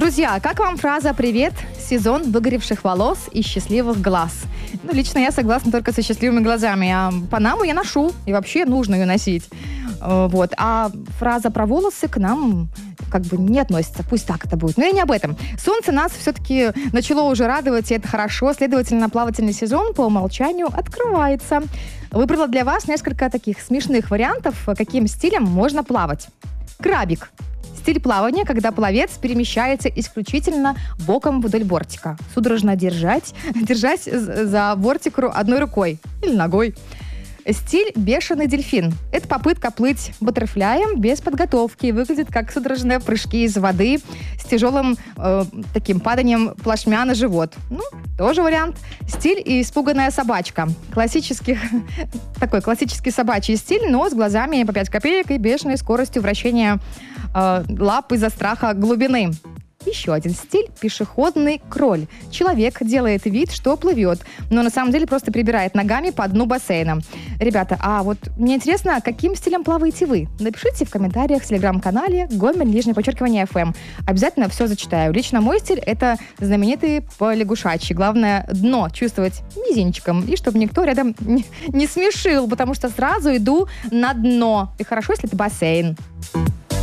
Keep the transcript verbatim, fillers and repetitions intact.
Друзья, как вам фраза «Привет, сезон выгоревших волос и счастливых глаз»? Ну, лично я согласна только со счастливыми глазами, а панаму я ношу, и вообще нужно ее носить. Э, Вот. А фраза про волосы к нам как бы не относится. Пусть так это будет. Но я не об этом. Солнце нас все-таки начало уже радовать, и это хорошо. Следовательно, плавательный сезон по умолчанию открывается. Выбрала для вас несколько таких смешных вариантов, каким стилем можно плавать. Крабик. Стиль плавания, когда пловец перемещается исключительно боком вдоль бортика, судорожно держать, держась за бортик одной рукой или ногой. Стиль бешеный дельфин. Это попытка плыть баттерфляем без подготовки. Выглядит как судорожные прыжки из воды с тяжелым э, таким паданием плашмя на живот. Ну, тоже вариант. Стиль испуганная собачка. Классический, такой классический собачий стиль, но с глазами по пять копеек и бешеной скоростью вращения э, лап из-за страха глубины. Еще один стиль – пешеходный кроль. Человек делает вид, что плывет, но на самом деле просто прибирает ногами по дну бассейна. Ребята, а вот мне интересно, каким стилем плаваете вы? Напишите в комментариях в телеграм-канале Гомель, нижнее подчеркивание, эф эм. Обязательно все зачитаю. Лично мой стиль – это знаменитый полягушачий. Главное – дно чувствовать мизинчиком, и чтобы никто рядом не, не смешил, потому что сразу иду на дно. И хорошо, если это бассейн.